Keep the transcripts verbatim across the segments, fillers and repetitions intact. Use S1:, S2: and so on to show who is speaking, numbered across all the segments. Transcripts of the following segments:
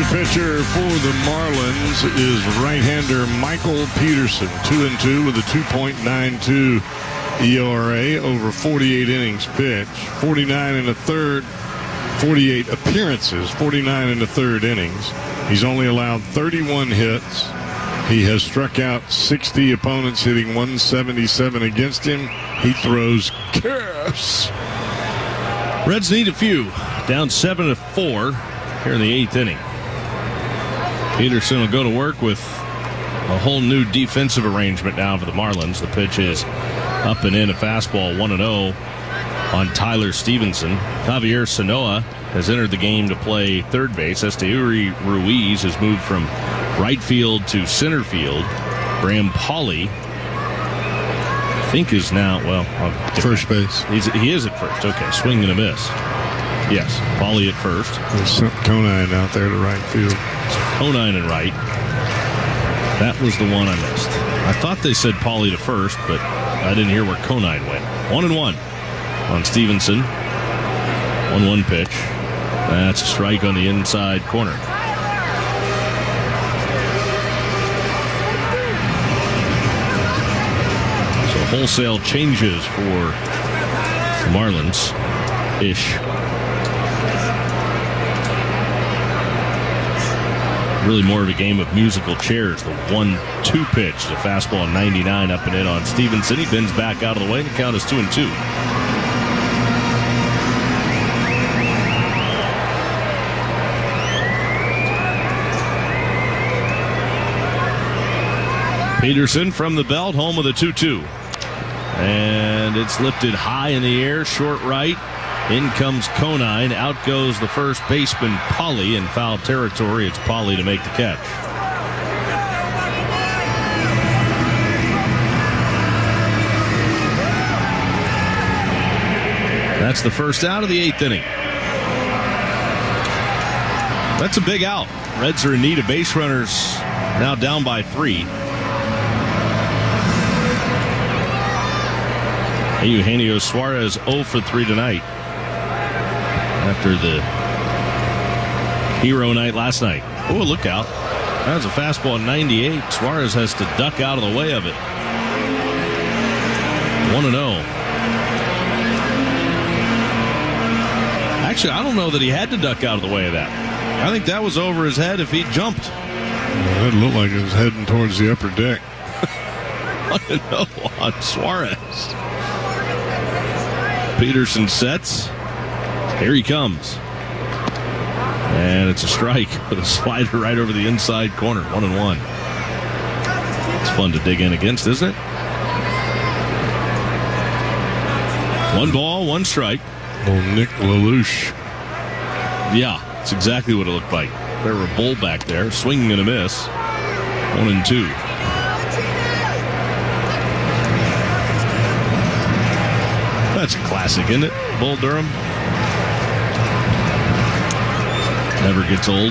S1: Pitcher for the Marlins is right-hander Michael Peterson, two and two with a two point nine two E R A over forty-eight innings pitched, forty-nine and a third, forty-eight appearances, forty-nine and a third innings. He's only allowed thirty-one hits. He has struck out sixty opponents, hitting one seventy-seven against him. He throws cash.
S2: Reds need a few. Down seven to four here in the eighth inning. Peterson will go to work with a whole new defensive arrangement now for the Marlins. The pitch is up and in, a fastball, one and oh on Tyler Stevenson. Javier Sanoa has entered the game to play third base. Esteury Ruiz has moved from right field to center field. Graham Pauley, I think, is now, well,
S1: first base.
S2: He's, he is at first. Okay, swing and a miss. Yes, Pauley at first.
S1: There's Conine out there to right field.
S2: Conine and right. That was the one I missed. I thought they said Pauley to first, but I didn't hear where Conine went. One and one on Stevenson. one one pitch. That's a strike on the inside corner. So wholesale changes for the Marlins. Ish. Really more of a game of musical chairs. The one two pitch, the fastball ninety-nine up and in on Stevenson. He bends back out of the way. The count is two and two. Peterson from the belt, home with a two two. And it's lifted high in the air, short right. In comes Conine. Out goes the first baseman, Pauley. In foul territory, it's Pauley to make the catch. That's the first out of the eighth inning. That's a big out. Reds are in need of base runners, now down by three. Eugenio Suarez oh for three tonight after the hero night last night. Oh, look out. That's a fastball ninety-eight. Suarez has to duck out of the way of it. one and oh. Actually, I don't know that he had to duck out of the way of that. I think that was over his head if he jumped.
S1: Well, it looked like it was heading towards the upper deck.
S2: one and oh on Suarez. Peterson sets. Here he comes. And it's a strike with a slider right over the inside corner. One and one. It's fun to dig in against, isn't it? One ball, one strike.
S1: Little Nick LaLoosh.
S2: Yeah, that's exactly what it looked like. There were a bull back there, swinging and a miss. One and two. That's a classic, isn't it? Bull Durham. Never gets old.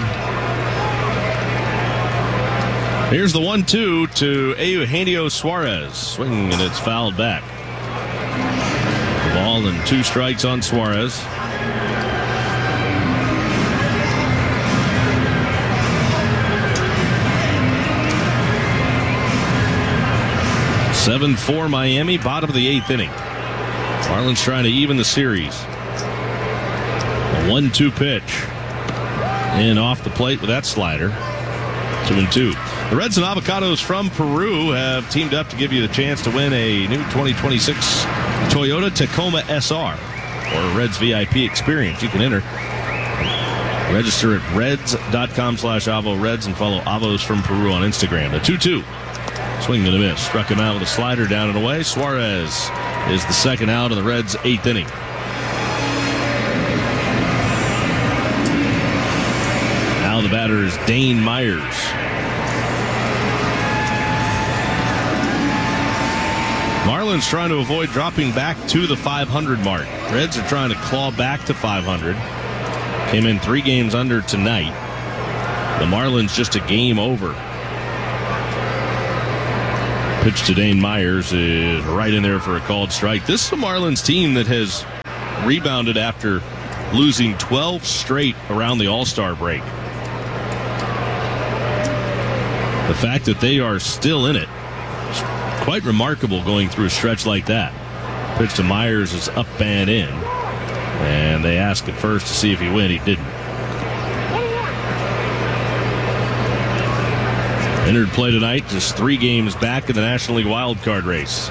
S2: Here's the one two to Eugenio Suarez. Swing, and it's fouled back. The ball and two strikes on Suarez. seven four Miami, bottom of the eighth inning. Marlins trying to even the series. A one two pitch. And off the plate with that slider. Two and two. The Reds and Avocados from Peru have teamed up to give you the chance to win a new twenty twenty-six Toyota Tacoma S R or a Reds V I P experience. You can enter. Register at reds.com slash Avo Reds and follow Avos from Peru on Instagram. The two two. Swing and a miss. Struck him out with a slider down and away. Suarez is the second out of the Reds' eighth inning. Now the batter is Dane Myers. Marlins trying to avoid dropping back to the five hundred mark. Reds are trying to claw back to five hundred. Came in three games under tonight. The Marlins just a game over. Pitch to Dane Myers is right in there for a called strike. This is a Marlins team that has rebounded after losing twelve straight around the All-Star break. The fact that they are still in it is quite remarkable going through a stretch like that. Pitch to Myers is up and in. And they ask at first to see if he win. He didn't. Entered play tonight, just three games back in the National League wildcard race.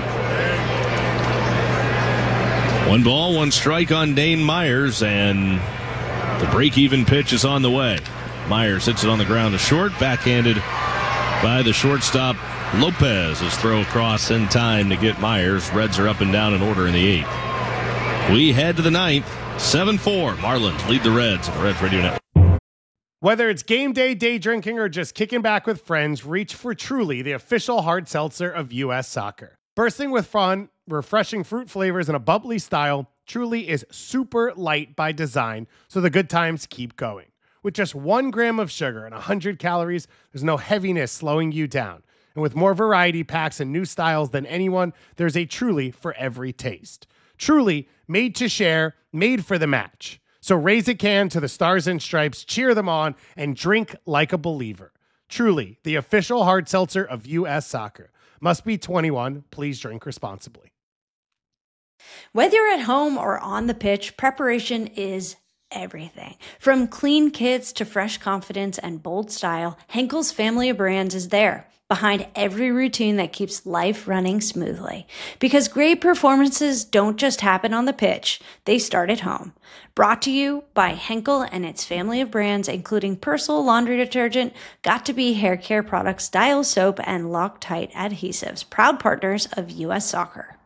S2: One ball, one strike on Dane Myers, and the break-even pitch is on the way. Myers hits it on the ground to short, backhanded by the shortstop Lopez. His throw across in time to get Myers. Reds are up and down in order in the eighth. We head to the ninth, seven four. Marlins lead the Reds on the Reds Radio Network.
S3: Whether it's game day, day drinking, or just kicking back with friends, reach for Truly, the official hard seltzer of U S Soccer. Bursting with fun, refreshing fruit flavors, and a bubbly style, Truly is super light by design, so the good times keep going. With just one gram of sugar and one hundred calories, there's no heaviness slowing you down. And with more variety packs and new styles than anyone, there's a Truly for every taste. Truly, made to share, made for the match. So raise a can to the Stars and Stripes, cheer them on, and drink like a believer. Truly, the official hard seltzer of U S Soccer. Must be twenty-one. Please drink responsibly.
S4: Whether you're at home or on the pitch, preparation is everything. From clean kits to fresh confidence and bold style, Henkel's family of brands is there, behind every routine that keeps life running smoothly. Because great performances don't just happen on the pitch, they start at home. Brought to you by Henkel and its family of brands, including Persil laundry detergent, Got2b hair care products, Dial soap, and Loctite adhesives, proud partners of U S Soccer.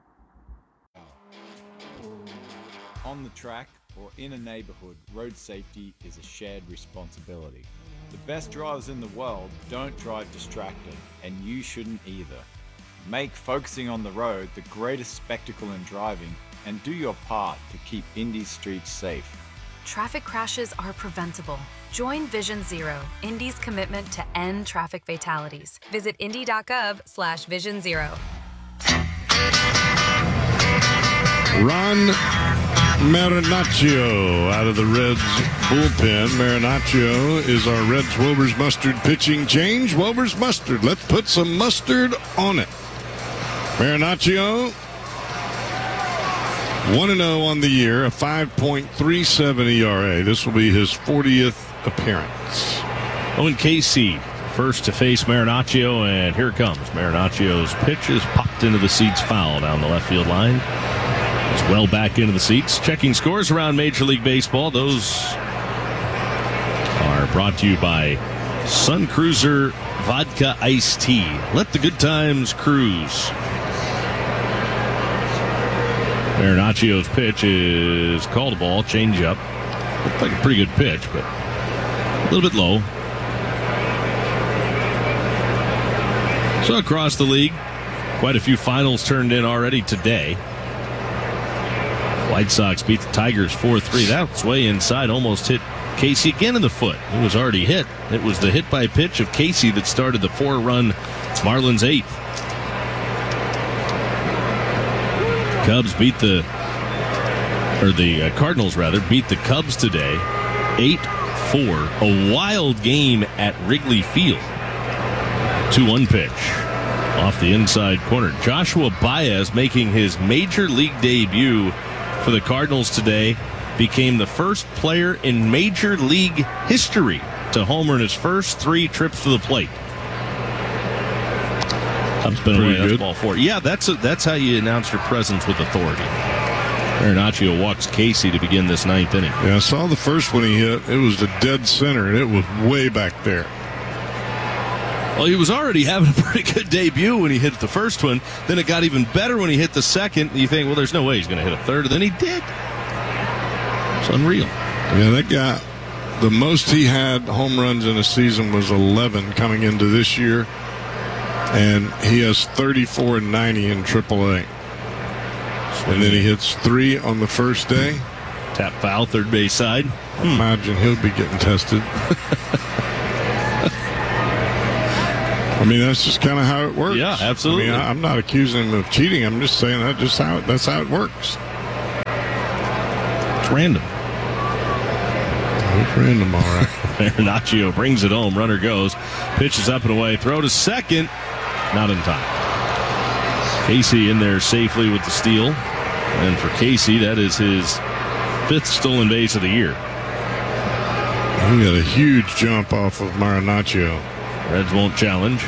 S5: On the track or in a neighborhood, road safety is a shared responsibility. The best drivers in the world don't drive distracted, and you shouldn't either. Make focusing on the road the greatest spectacle in driving, and do your part to keep Indy's streets safe.
S6: Traffic crashes are preventable. Join Vision Zero, Indy's commitment to end traffic fatalities. Visit indy.gov slash vision zero.
S1: Ron Marinaccio out of the Reds bullpen. Marinaccio is our Reds Wober's Mustard pitching change. Wober's Mustard. Let's put some mustard on it. Marinaccio, one and oh on the year, a five point three seven E R A. This will be his fortieth appearance.
S2: Owen Casey first to face Marinaccio, and here it comes. Marinaccio's pitch is popped into the seats, foul down the left field line. It's well back into the seats. Checking scores around Major League Baseball. Those are brought to you by Sun Cruiser Vodka Iced Tea. Let the good times cruise. Marinaccio's pitch is called a ball, change up. Looked like a pretty good pitch, but a little bit low. So across the league, quite a few finals turned in already today. White Sox beat the Tigers four three. That was way inside, almost hit Casey again in the foot. It was already hit. It was the hit by pitch of Casey that started the four-run Marlins eighth. Cubs beat the, or the uh, Cardinals rather, beat the Cubs today, eight four. A wild game at Wrigley Field. two one pitch off the inside corner. Joshua Baez making his major league debut for the Cardinals today, became the first player in Major League history to homer in his first three trips to the plate. Cubs been away. That's ball four. Yeah, that's a, that's how you announce your presence with authority. Marinaccio walks Casey to begin this ninth inning.
S1: Yeah, I saw the first one he hit. It was the dead center, and it was way back there.
S2: Well, he was already having a pretty good debut when he hit the first one. Then it got even better when he hit the second. You think, well, there's no way he's going to hit a third. And then he did. It's unreal.
S1: Yeah, that guy, the most he had home runs in a season was eleven coming into this year. And he has thirty-four and ninety in triple A. And then he hits three on the first day.
S2: Tap foul, third base side.
S1: Hmm. Imagine he'll be getting tested. I mean, that's just kind of how it works.
S2: Yeah, absolutely.
S1: I mean, I, I'm not accusing him of cheating. I'm just saying that just how that's how it works.
S2: It's random.
S1: We've Friend of mine.
S2: Marinaccio brings it home. Runner goes. Pitches up and away. Throw to second. Not in time. Casey in there safely with the steal. And for Casey, that is his fifth stolen base of the year.
S1: He got a huge jump off of Marinaccio.
S2: Reds won't challenge.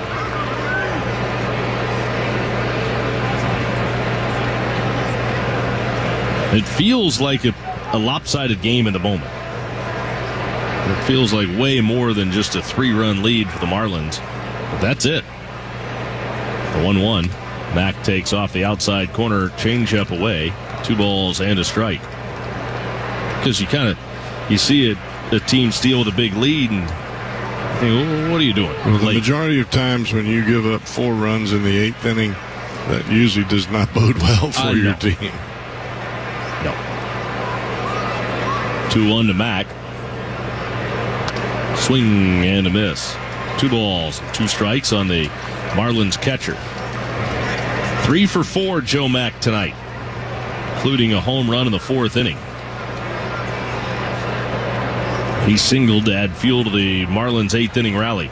S2: It feels like a, a lopsided game in the moment. It feels like way more than just a three-run lead for the Marlins. But that's it. The one one. Mack takes off the outside corner, changeup away. Two balls and a strike. Because you kind of, you see it, a team steal with a big lead and you think, well, what are you doing?
S1: Well, the
S2: Late. majority
S1: majority of times when you give up four runs in the eighth inning, that usually does not bode well for
S2: Uh,
S1: your
S2: no.
S1: team.
S2: No. two one to Mack. Swing and a miss. Two balls, two strikes on the Marlins catcher. Three for four, Joe Mack tonight, including a home run in the fourth inning. He singled to add fuel to the Marlins' eighth inning rally.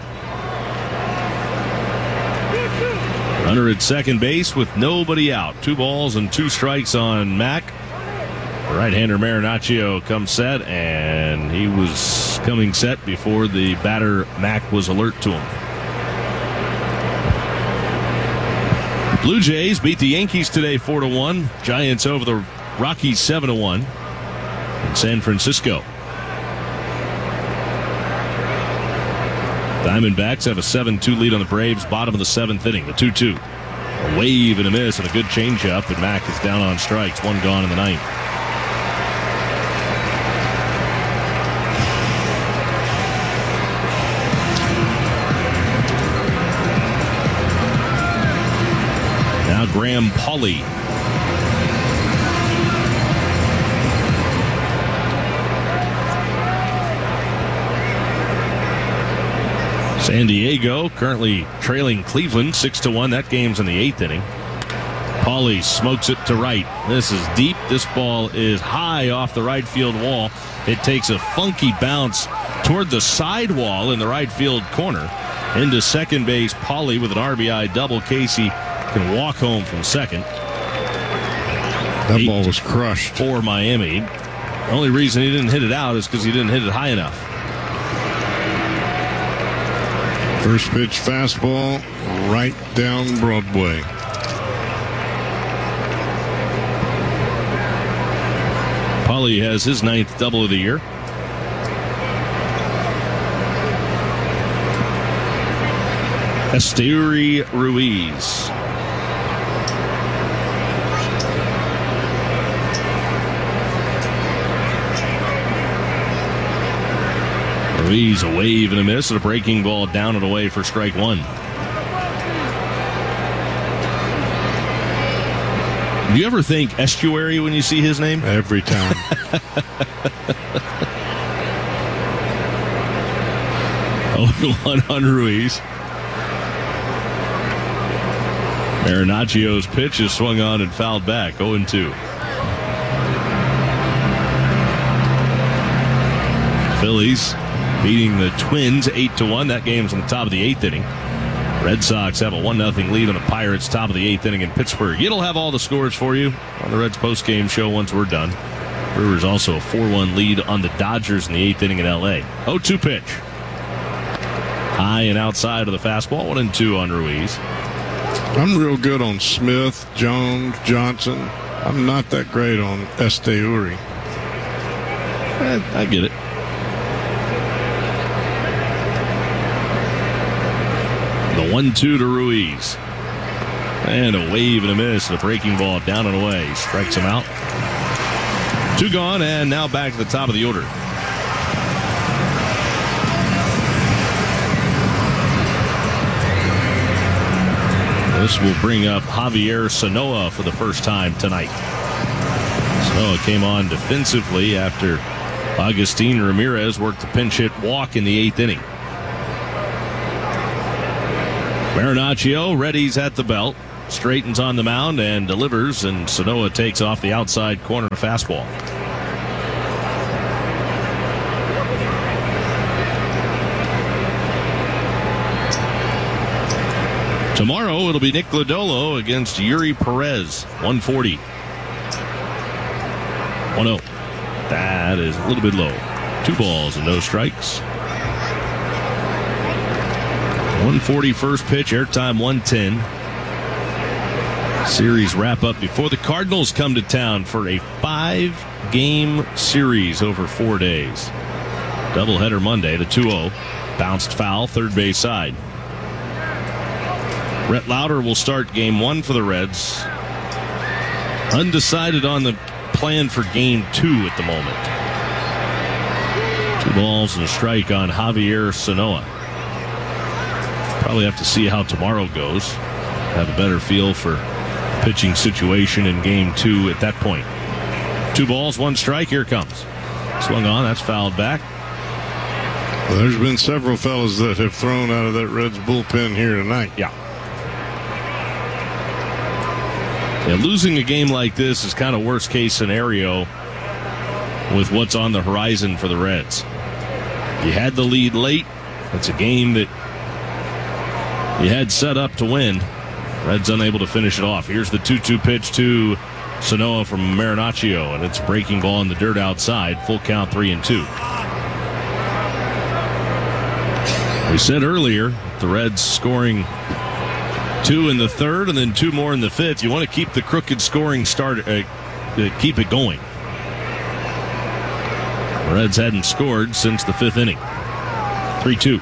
S2: Runner at second base with nobody out. Two balls and two strikes on Mack. The right-hander Marinaccio comes set, and he was coming set before the batter Mack was alert to him. Blue Jays beat the Yankees today four to one. Giants over the Rockies seven to one in San Francisco. Diamondbacks have a seven two lead on the Braves, bottom of the seventh inning, the two two. A wave and a miss and a good changeup, and Mack is down on strikes, one gone in the ninth. Now Graham Pauley. San Diego currently trailing Cleveland six to one. That game's in the eighth inning. Pauley smokes it to right. This is deep. This ball is high off the right field wall. It takes a funky bounce toward the side wall in the right field corner. Into second base, Pauley with an R B I double. Casey can walk home from second.
S1: That
S2: Eight
S1: ball was crushed.
S2: for Miami. The only reason he didn't hit it out is because he didn't hit it high enough.
S1: First pitch fastball right down Broadway.
S2: Pauley has his ninth double of the year. Esteury Ruiz. Ruiz, a wave and a miss, and a breaking ball down and away for strike one. Do you ever think estuary when you see his name?
S1: Every time.
S2: oh one on Ruiz. Marinaccio's pitch is swung on and fouled back. oh and two. Phillies beating the Twins eight to one. That game's in the top of the eighth inning. Red Sox have a one nothing lead on the Pirates, top of the eighth inning in Pittsburgh. It'll have all the scores for you on the Reds postgame show once we're done. Brewers also a four one lead on the Dodgers in the eighth inning in L A. oh two pitch. High and outside of the fastball, one and two on Ruiz.
S1: I'm real good on Smith, Jones, Johnson. I'm not that great on Esteury.
S2: Eh, I get it. The one two to Ruiz. And a wave and a miss. And a breaking ball down and away. Strikes him out. Two gone, and now back to the top of the order. This will bring up Javier Sanoa for the first time tonight. Sanoa came on defensively after Agustin Ramirez worked the pinch hit walk in the eighth inning. Marinaccio readies at the belt, straightens on the mound and delivers, and Sanoa takes off the outside corner fastball. Tomorrow, it'll be Nick Lodolo against Yuri Perez, one forty. one oh. That is a little bit low. Two balls and no strikes. one forty first pitch, airtime one ten. Series wrap up before the Cardinals come to town for a five-game series over four days. Doubleheader Monday, the two oh. Bounced foul, third base side. Rhett Lauder will start game one for the Reds. Undecided on the plan for game two at the moment. Two balls and a strike on Javier Sanoa. Probably have to see how tomorrow goes. Have a better feel for pitching situation in game two at that point. Two balls, one strike. Here comes. Swung on. That's fouled back.
S1: Well, there's been several fellas that have thrown out of that Reds bullpen here tonight.
S2: Yeah. Yeah, losing a game like this is kind of worst case scenario with what's on the horizon for the Reds. You had the lead late. It's a game that you had set up to win. Reds unable to finish it off. Here's the two two pitch to Sanoa from Marinaccio, and it's a breaking ball in the dirt outside. Full count, three and two. We said earlier, the Reds scoring two in the third and then two more in the fifth. You want to keep the crooked scoring start, uh, keep it going. The Reds hadn't scored since the fifth inning. three two.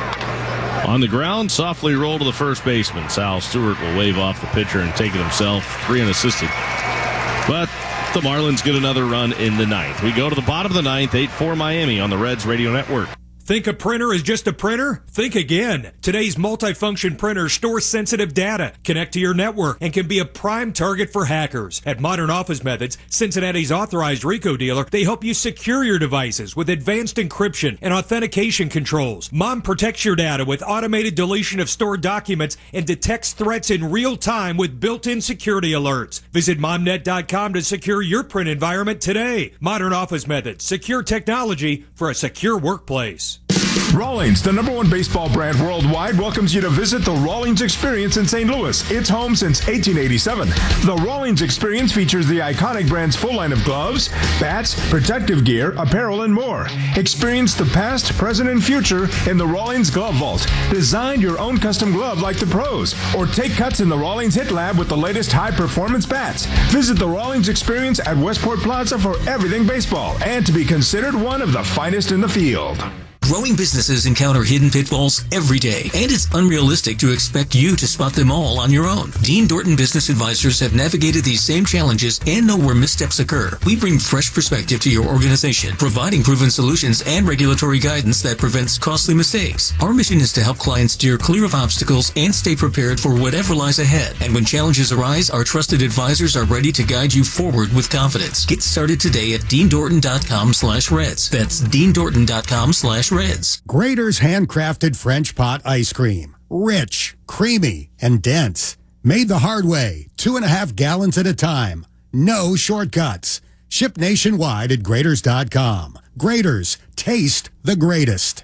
S2: On the ground, softly roll to the first baseman. Sal Stewart will wave off the pitcher and take it himself. Three unassisted. But the Marlins get another run in the ninth. We go to the bottom of the ninth, eight four Miami on the Reds Radio Network.
S7: Think a printer is just a printer? Think again. Today's multifunction printers store sensitive data, connect to your network, and can be a prime target for hackers. At Modern Office Methods, Cincinnati's authorized RICO dealer, they help you secure your devices with advanced encryption and authentication controls. Mom protects your data with automated deletion of stored documents and detects threats in real time with built-in security alerts. Visit momnet dot com to secure your print environment today. Modern Office Methods, secure technology for a secure workplace.
S8: Rawlings, the number one baseball brand worldwide, welcomes you to visit the Rawlings Experience in Saint Louis. It's home since eighteen eighty-seven. The Rawlings Experience features the iconic brand's full line of gloves, bats, protective gear, apparel, and more. Experience the past, present, and future in the Rawlings Glove Vault. Design your own custom glove like the pros, or take cuts in the Rawlings Hit Lab with the latest high-performance bats. Visit the Rawlings Experience at Westport Plaza for everything baseball and to be considered one of the finest in the field.
S9: Growing businesses encounter hidden pitfalls every day, and it's unrealistic to expect you to spot them all on your own. Dean Dorton Business Advisors have navigated these same challenges and know where missteps occur. We bring fresh perspective to your organization, providing proven solutions and regulatory guidance that prevents costly mistakes. Our mission is to help clients steer clear of obstacles and stay prepared for whatever lies ahead. And when challenges arise, our trusted advisors are ready to guide you forward with confidence. Get started today at dean dorton dot com slash reds. That's dean dorton dot com slash reds.
S10: Grader's handcrafted French pot ice cream. Rich, creamy, and dense. Made the hard way, two and a half gallons at a time. No shortcuts. Shipped nationwide at graders dot com. Grader's, taste the greatest.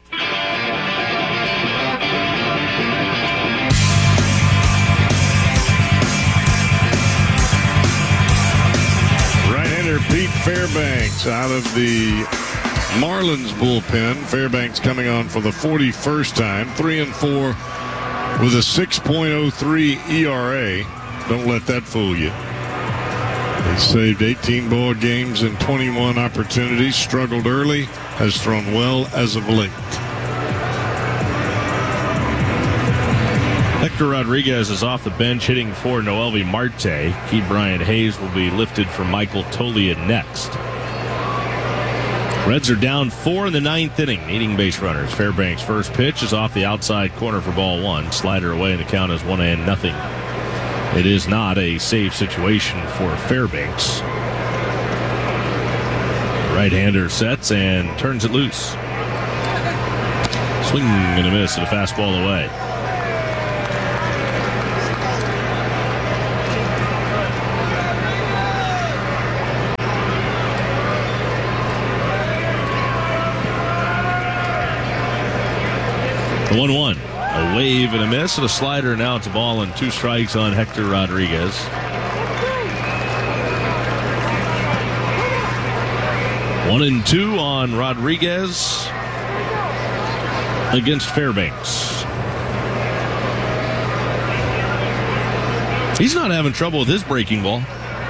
S1: Right-hander Pete Fairbanks out of the Marlins bullpen. Fairbanks coming on for the forty-first time, three and four with a six point oh three E R A. Don't let that fool you. He saved eighteen ball games in twenty-one opportunities, struggled early, has thrown well as of late.
S2: Hector Rodriguez is off the bench hitting for Noelvi Marte. Key Bryant Hayes will be lifted for Michael Tolia next. Reds are down four in the ninth inning, needing base runners. Fairbanks' first pitch is off the outside corner for ball one. Slider away, and the count is one and nothing. It is not a safe situation for Fairbanks. Right-hander sets and turns it loose. Swing and a miss, and a fastball away. The one one. A wave and a miss and a slider. Now it's a ball and two strikes on Hector Rodriguez. One and two on Rodriguez against Fairbanks. He's not having trouble with his breaking ball.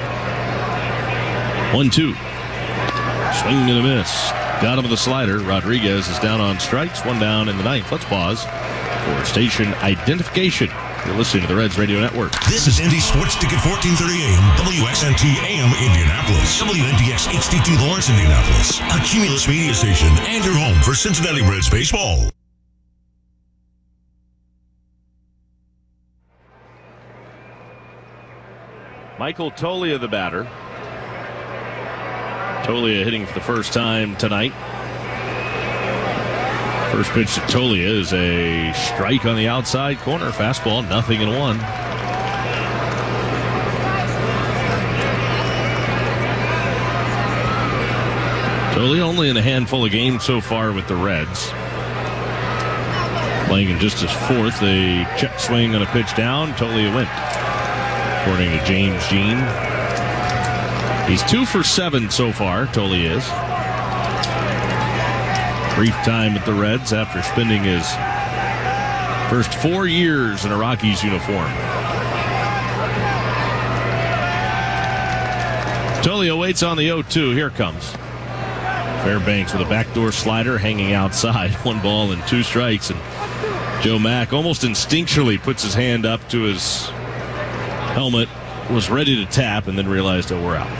S2: One, two. Swing and a miss. Got him with a slider. Rodriguez is down on strikes. One down in the ninth. Let's pause for station identification. You're listening to the Reds Radio Network.
S11: This is Indy Sports Ticket fourteen thirty A M, W X N T A M Indianapolis, W N D X H D two Lawrence, Indianapolis, a Cumulus media station, and your home for Cincinnati Reds baseball.
S2: Michael Toglia, the batter. Toglia hitting for the first time tonight. First pitch to Toglia is a strike on the outside corner. Fastball, nothing in one. Toglia only in a handful of games so far with the Reds. Playing in just his fourth. A check swing on a pitch down. Toglia went. According to James Jean. He's two for seven so far, Toglia is. Brief time at the Reds after spending his first four years in a Rockies uniform. Toglia waits on the oh two. Here comes Fairbanks with a backdoor slider hanging outside. One ball and two strikes. And Joe Mack almost instinctually puts his hand up to his helmet, was ready to tap, and then realized, oh, we're out.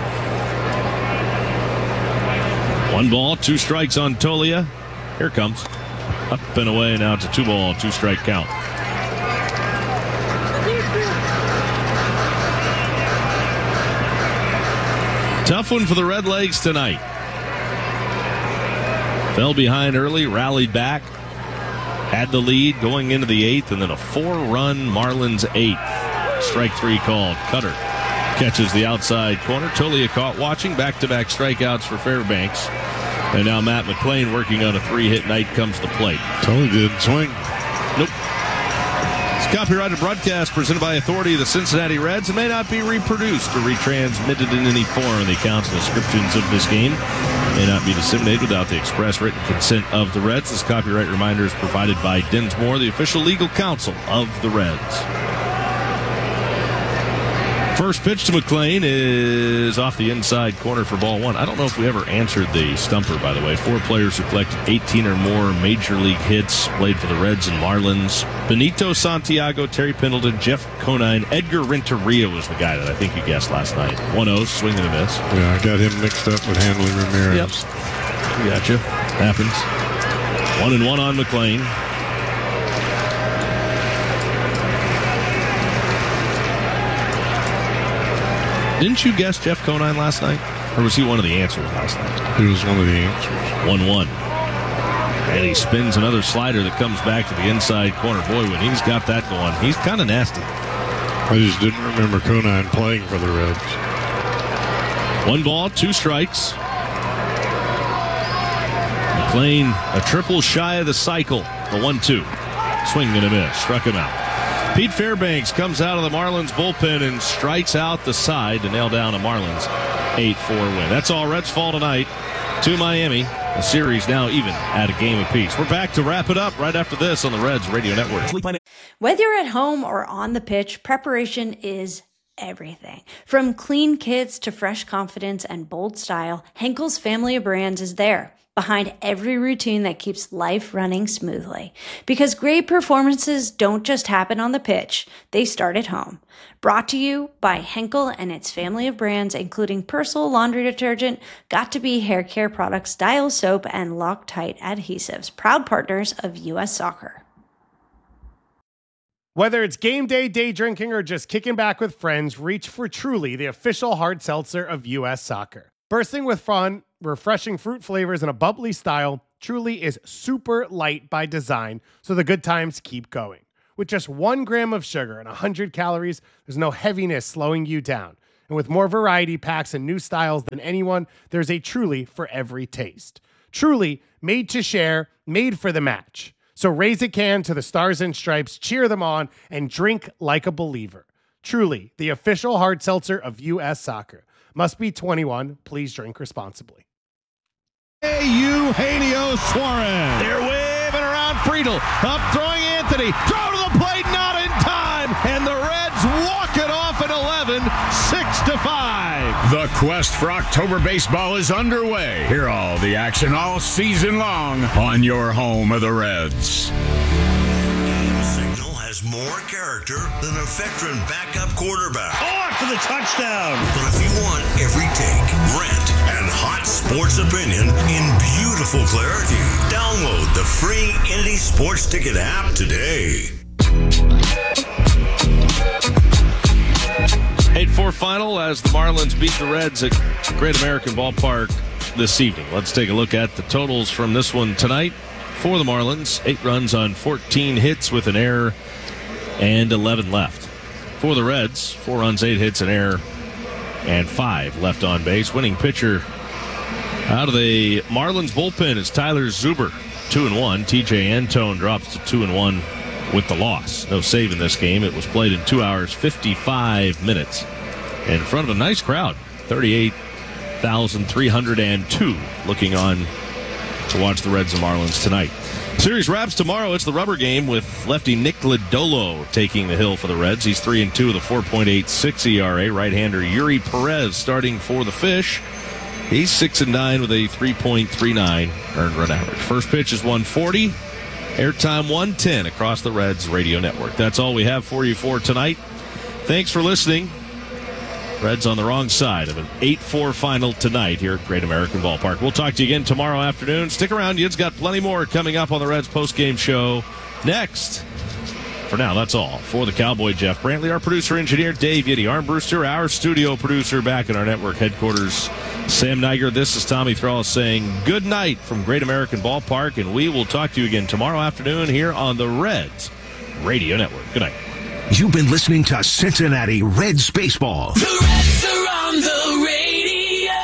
S2: One ball, two strikes on Toglia. Here comes. Up and away. Now it's a two ball, two strike count. Tough one for the Redlegs tonight. Fell behind early, rallied back, had the lead going into the eighth, and then a four-run Marlins eighth. Strike three called. Cutter catches the outside corner. Toglia caught watching. Back-to-back strikeouts for Fairbanks. And now Matt McLean working on a three-hit night comes to plate.
S1: Toglia didn't swing.
S2: Nope. It's copyrighted broadcast presented by authority of the Cincinnati Reds. It may not be reproduced or retransmitted in any form. The accounts and descriptions of this game may not be disseminated without the express written consent of the Reds. This copyright reminder is provided by Dinsmore, the official legal counsel of the Reds. First pitch to McLean is off the inside corner for ball one. I don't know if we ever answered the stumper, by the way. Four players who collected eighteen or more major league hits, played for the Reds and Marlins. Benito Santiago, Terry Pendleton, Jeff Conine, Edgar Renteria was the guy that I think you guessed last night. one oh, swing and a miss.
S1: Yeah, I got him mixed up with Hanley Ramirez.
S2: Yep. Gotcha. Happens. One and one on McLean. Didn't you guess Jeff Conine last night? Or was he one of the answers last night?
S1: He was one of the answers.
S2: one one. And he spins another slider that comes back to the inside corner. Boy, when he's got that going, he's kind of nasty.
S1: I just didn't remember Conine playing for the Reds.
S2: One ball, two strikes. McLean, a triple shy of the cycle. A one two. Swing and a miss. Struck him out. Pete Fairbanks comes out of the Marlins bullpen and strikes out the side to nail down a Marlins eight four win. That's all Reds fall tonight to Miami. The series now even at a game apiece. We're back to wrap it up right after this on the Reds Radio Network.
S4: Whether you're at home or on the pitch, preparation is everything. From clean kits to fresh confidence and bold style, Henkel's family of brands is there, behind every routine that keeps life running smoothly. Because great performances don't just happen on the pitch, they start at home. Brought to you by Henkel and its family of brands, including Persil laundry detergent, Got2b hair care products, Dial soap, and Loctite adhesives, proud partners of U S Soccer.
S3: Whether it's game day, day drinking, or just kicking back with friends, reach for Truly, the official hard seltzer of U S Soccer. Bursting with fun, refreshing fruit flavors, and a bubbly style, Truly is super light by design, so the good times keep going. With just one gram of sugar and one hundred calories, there's no heaviness slowing you down. And with more variety packs and new styles than anyone, there's a Truly for every taste. Truly, made to share, made for the match. So raise a can to the Stars and Stripes, cheer them on, and drink like a believer. Truly, the official hard seltzer of U S Soccer. Must be twenty-one. Please drink responsibly.
S1: Eugenio Suarez.
S2: They're waving around Friedel. Up throwing Anthony. Throw to the plate, not in time. And the Reds walk it off at eleven, six to five.
S12: The quest for October baseball is underway. Hear all the action all season long on your home of the Reds.
S11: Signal has more character than a veteran backup quarterback.
S13: Off for the touchdown.
S11: But if you want every take, rant, and hot sports opinion in beautiful clarity, download the free Indy Sports Ticket app today.
S2: eight four final as the Marlins beat the Reds at Great American Ballpark this evening. Let's take a look at the totals from this one tonight. For the Marlins, eight runs on fourteen hits with an error and eleven left. For the Reds, four runs, eight hits, an error, and five left on base. Winning pitcher out of the Marlins bullpen is Tyler Zuber, two and one. T J Antone drops to two and one with the loss. No save in this game. It was played in two hours, fifty-five minutes in front of a nice crowd, thirty-eight thousand three hundred two looking on to watch the Reds and Marlins tonight. Series wraps tomorrow. It's the rubber game with lefty Nick Lodolo taking the hill for the Reds. He's three and two with a four point eight six E R A. Right-hander Yuri Perez starting for the Fish. He's six and nine with a three point three nine earned run average. First pitch is one forty. Airtime one ten across the Reds radio network. That's all we have for you for tonight. Thanks for listening. Reds on the wrong side of an eight four final tonight here at Great American Ballpark. We'll talk to you again tomorrow afternoon. Stick around. You've got plenty more coming up on the Reds postgame show next. For now, that's all. For the Cowboy, Jeff Brantley, our producer-engineer, Dave Yiddy, Armbruster, our studio producer back in our network headquarters, Sam Niger. This is Tommy Thrall saying good night from Great American Ballpark, and we will talk to you again tomorrow afternoon here on the Reds Radio Network. Good night.
S11: You've been listening to Cincinnati Reds Baseball.
S14: The Reds are on the radio.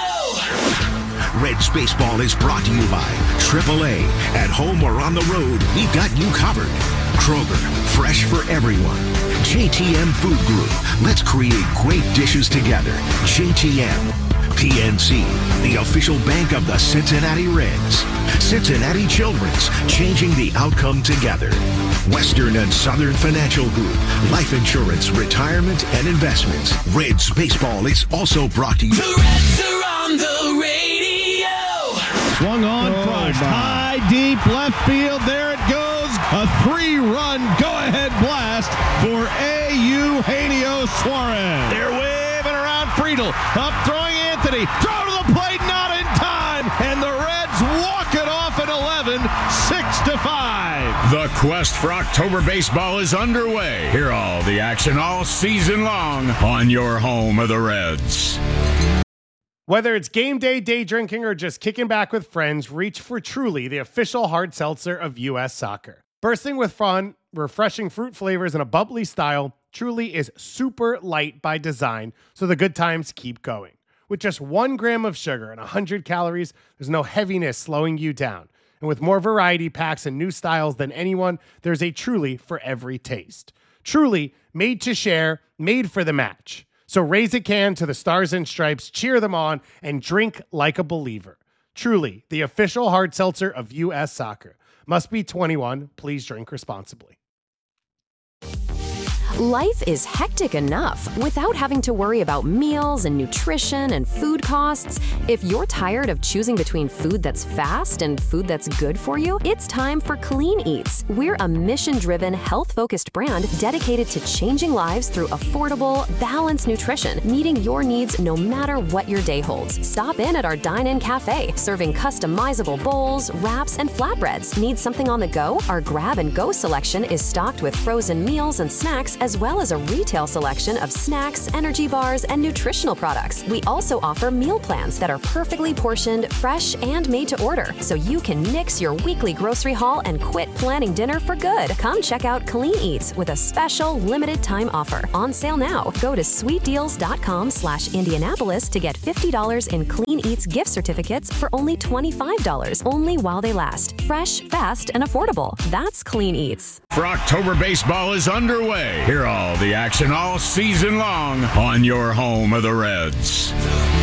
S11: Reds Baseball is brought to you by triple A. At home or on the road, we've got you covered. Kroger, fresh for everyone. J T M Food Group, let's create great dishes together. J T M. P N C, the official bank of the Cincinnati Reds. Cincinnati Children's, changing the outcome together. Western and Southern Financial Group, life insurance, retirement, and investments. Reds Baseball is also brought to you.
S14: The Reds are on the radio.
S1: Swung on,
S2: oh,
S1: crushed, high, deep, left field. There it goes. A three-run go-ahead blast for Eugenio Suarez.
S2: They're waving around Friedel. Up throwing Anthony. Throw to the plate, not in time. And the Reds walk it off at eleven, six to five.
S12: The quest for October baseball is underway. Hear all the action all season long on your home of the Reds.
S3: Whether it's game day, day drinking, or just kicking back with friends, reach for Truly, the official hard seltzer of U S Soccer. Bursting with fun, refreshing fruit flavors, and a bubbly style, Truly is super light by design, so the good times keep going. With just one gram of sugar and one hundred calories, there's no heaviness slowing you down. And with more variety packs and new styles than anyone, there's a Truly for every taste. Truly, made to share, made for the match. So raise a can to the Stars and Stripes, cheer them on, and drink like a believer. Truly, the official hard seltzer of U S Soccer. Must be twenty-one. Please drink responsibly.
S15: Life is hectic enough without having to worry about meals and nutrition and food costs. If you're tired of choosing between food that's fast and food that's good for you, it's time for Clean Eats. We're a mission-driven, health-focused brand dedicated to changing lives through affordable, balanced nutrition, meeting your needs no matter what your day holds. Stop in at our dine-in cafe, serving customizable bowls, wraps, and flatbreads. Need something on the go? Our grab-and-go selection is stocked with frozen meals and snacks as well as a retail selection of snacks, energy bars, and nutritional products. We also offer meal plans that are perfectly portioned, fresh, and made to order, so you can nix your weekly grocery haul and quit planning dinner for good. Come check out Clean Eats with a special limited time offer. On sale now. Go to sweetdeals.com slash Indianapolis to get fifty dollars in Clean Eats gift certificates for only twenty-five dollars, only while they last. Fresh, fast, and affordable. That's Clean Eats.
S12: For October baseball is underway. Hear all the action all season long on your home of the Reds.